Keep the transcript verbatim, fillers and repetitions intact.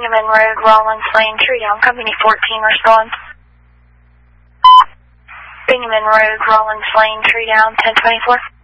Bingaman Road, Rollins Lane, tree down, company fourteen, respond. Bingaman Road, Rollins Lane, tree down, ten twenty-four.